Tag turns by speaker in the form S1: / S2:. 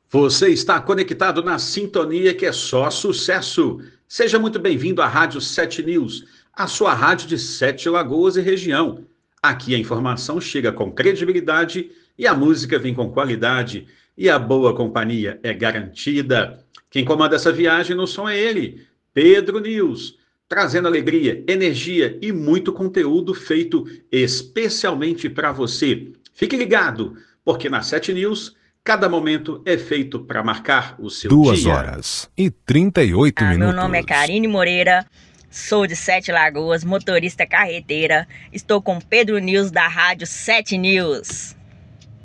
S1: Você está conectado na sintonia que é só sucesso. Seja muito bem-vindo à Rádio 7 News, a sua rádio de Sete Lagoas e região. Aqui a informação chega com credibilidade e a música vem com qualidade e a boa companhia é garantida. Quem comanda essa viagem no som é ele, Pedro News, trazendo alegria, energia e muito conteúdo feito especialmente para você. Fique ligado, porque na 7 News cada momento é feito para marcar o seu
S2: 2
S1: dia.
S2: horas e 38 minutos.
S3: Meu nome é Karine Moreira, sou de Sete Lagoas, motorista carreteira. Estou com Pedro News da Rádio 7 News.